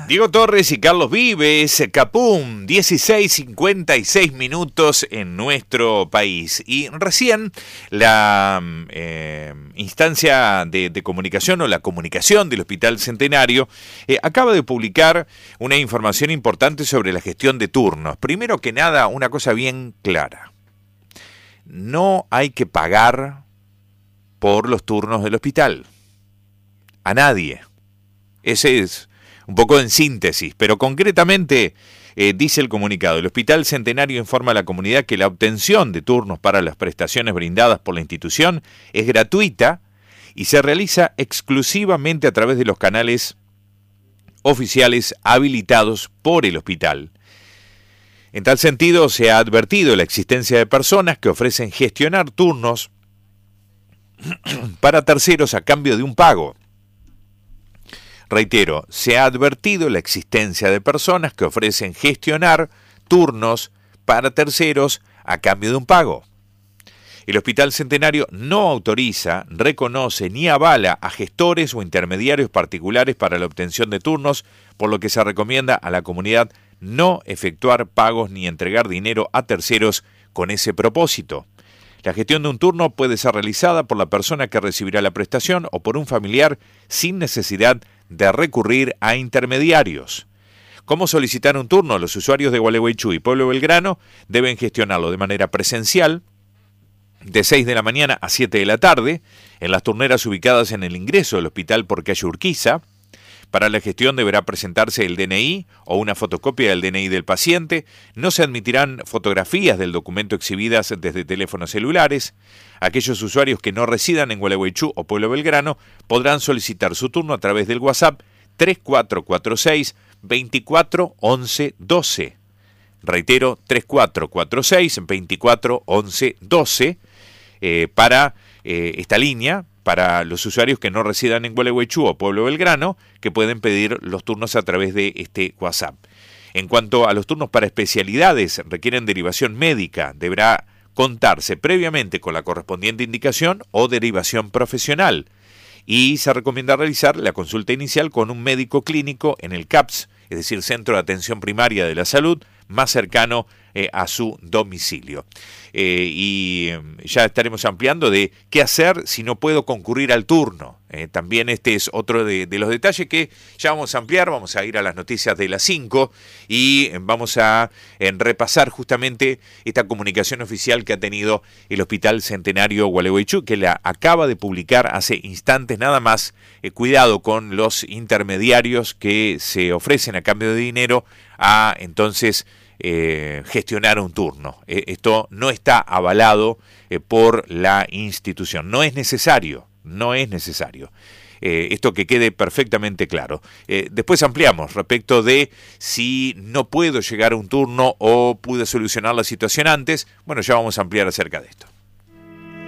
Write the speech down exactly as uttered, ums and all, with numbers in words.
Diego Torres y Carlos Vives, Capum, dieciséis cincuenta y seis minutos en nuestro país. Y recién la eh, instancia de, de comunicación o la comunicación del Hospital Centenario eh, acaba de publicar una información importante sobre la gestión de turnos. Primero que nada, una cosa bien clara. No hay que pagar por los turnos del hospital. A nadie. Ese es un poco en síntesis, pero concretamente eh, dice el comunicado: el Hospital Centenario informa a la comunidad que la obtención de turnos para las prestaciones brindadas por la institución es gratuita y se realiza exclusivamente a través de los canales oficiales habilitados por el hospital. En tal sentido, se ha advertido la existencia de personas que ofrecen gestionar turnos para terceros a cambio de un pago. Reitero, se ha advertido la existencia de personas que ofrecen gestionar turnos para terceros a cambio de un pago. El Hospital Centenario no autoriza, reconoce ni avala a gestores o intermediarios particulares para la obtención de turnos, por lo que se recomienda a la comunidad no efectuar pagos ni entregar dinero a terceros con ese propósito. La gestión de un turno puede ser realizada por la persona que recibirá la prestación o por un familiar sin necesidad de recurrir a intermediarios. ¿Cómo solicitar un turno? Los usuarios de Gualeguaychú y Pueblo Belgrano deben gestionarlo de manera presencial, de seis de la mañana a siete de la tarde, en las turneras ubicadas en el ingreso del hospital por calle Urquiza. Para la gestión deberá presentarse el D N I o una fotocopia del D N I del paciente. No se admitirán fotografías del documento exhibidas desde teléfonos celulares. Aquellos usuarios que no residan en Gualeguaychú o Pueblo Belgrano podrán solicitar su turno a través del WhatsApp tres cuatro cuatro seis, veinticuatro once doce. Reitero, tres cuatro cuatro seis, veinticuatro once doce eh, para eh, esta línea, para los usuarios que no residan en Gualeguaychú o Pueblo Belgrano, que pueden pedir los turnos a través de este WhatsApp. En cuanto a los turnos para especialidades, requieren derivación médica, deberá contarse previamente con la correspondiente indicación o derivación profesional. Y se recomienda realizar la consulta inicial con un médico clínico en el C A P S, es decir, Centro de Atención Primaria de la Salud, más cercano eh, a su domicilio. Eh, y eh, ya estaremos ampliando de qué hacer si no puedo concurrir al turno. Eh, también este es otro de, de los detalles que ya vamos a ampliar. Vamos a ir a las noticias de las cinco y eh, vamos a eh, repasar justamente esta comunicación oficial que ha tenido el Hospital Centenario Gualeguaychú, que la acaba de publicar hace instantes nada más. Eh, cuidado con los intermediarios que se ofrecen a cambio de dinero a entonces eh, gestionar un turno. Eh, esto no está avalado eh, por la institución. No es necesario, no es necesario. Eh, esto que quede perfectamente claro. Eh, después ampliamos respecto de si no puedo llegar a un turno o pude solucionar la situación antes. Bueno, ya vamos a ampliar acerca de esto.